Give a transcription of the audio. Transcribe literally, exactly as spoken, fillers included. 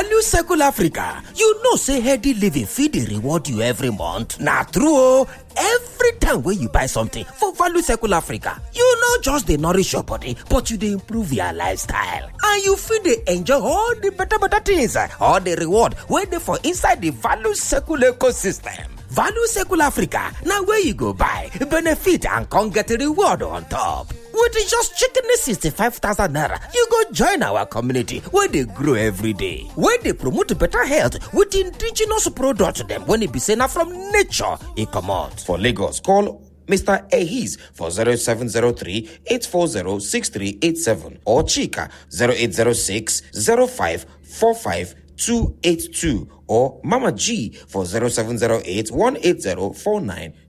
Value Circle Africa. You know say healthy living feed dey reward you every month. Na true o. Every time when you buy something for Value Circle Africa, you no just dey nourish your body, but you dey improve your lifestyle. And you fit dey enjoy all the better better things, all the reward wey dey for inside the Value Circle ecosystem. Value Circle Africa, now where you go buy, benefit and come get a reward on top. With just chicken sixty-five thousand naira, you go join our community where they grow every day. Where they promote better health with indigenous products them when it be seen from nature, it come out. For Lagos, call Mister Ehis for zero seven zero three, eight four zero, six three eight seven or Chika zero eight zero six, zero five four five two eight two or Mama G for zero seven zero eight, one eight zero four nine